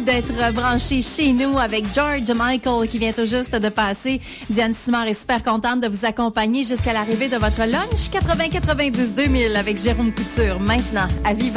d'être branchés chez nous avec George Michael qui vient tout juste de passer. Diane Simard est super contente de vous accompagner jusqu'à l'arrivée de votre lunch 80-90-2000 avec Jérôme Couture. Maintenant, à Viva.